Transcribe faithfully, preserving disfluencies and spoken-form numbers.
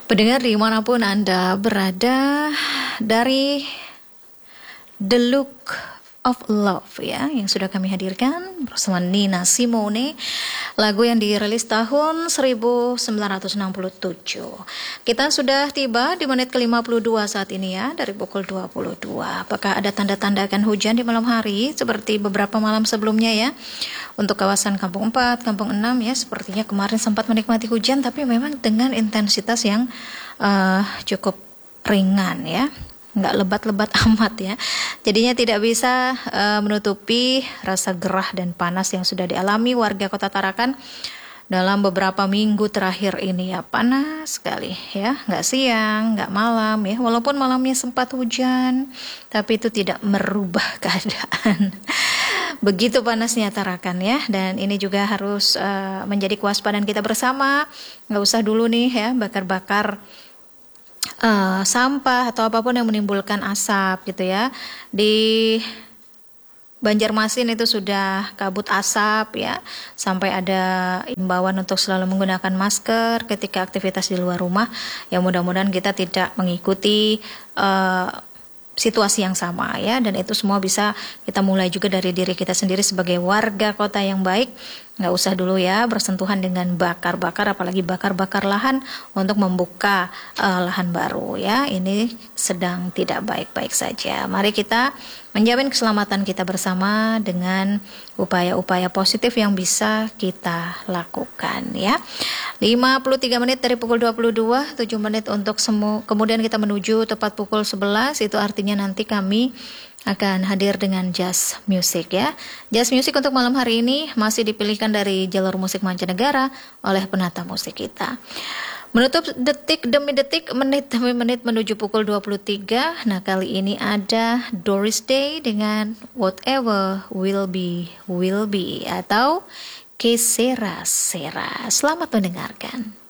Pendengar dimanapun Anda berada, dari The Look of Love ya, yang sudah kami hadirkan bersama Nina Simone, lagu yang dirilis tahun seribu sembilan ratus enam puluh tujuh. Kita sudah tiba di menit ke lima puluh dua saat ini ya, dari pukul dua puluh dua. Apakah ada tanda-tanda akan hujan di malam hari seperti beberapa malam sebelumnya ya? Untuk kawasan Kampung empat, Kampung enam ya, sepertinya kemarin sempat menikmati hujan, tapi memang dengan intensitas yang uh, cukup ringan ya, nggak lebat-lebat amat ya. Jadinya tidak bisa uh, menutupi rasa gerah dan panas yang sudah dialami warga Kota Tarakan dalam beberapa minggu terakhir ini ya. Panas sekali ya, nggak siang, nggak malam ya. Walaupun malamnya sempat hujan, tapi itu tidak merubah keadaan. Begitu panasnya Tarakan ya, dan ini juga harus uh, menjadi kewaspadaan kita bersama. Nggak usah dulu nih ya bakar-bakar uh, sampah atau apapun yang menimbulkan asap gitu ya. Di Banjarmasin itu sudah kabut asap ya, sampai ada imbauan untuk selalu menggunakan masker ketika aktivitas di luar rumah. Ya mudah-mudahan kita tidak mengikuti uh, situasi yang sama ya, dan itu semua bisa kita mulai juga dari diri kita sendiri sebagai warga kota yang baik. Nggak usah dulu ya bersentuhan dengan bakar-bakar, apalagi bakar-bakar lahan untuk membuka uh, lahan baru ya. Ini sedang tidak baik-baik saja. Mari kita menjamin keselamatan kita bersama dengan upaya-upaya positif yang bisa kita lakukan ya. lima puluh tiga menit dari pukul dua puluh dua, tujuh menit untuk semu. Kemudian kita menuju tepat pukul sebelas, itu artinya nanti kami akan hadir dengan jazz music ya. Jazz music untuk malam hari ini masih dipilihkan dari jalur musik mancanegara oleh penata musik kita. Menutup detik demi detik, menit demi menit menuju pukul dua puluh tiga. Nah, kali ini ada Doris Day dengan Whatever Will Be Will Be atau Que Sera Sera. Selamat mendengarkan.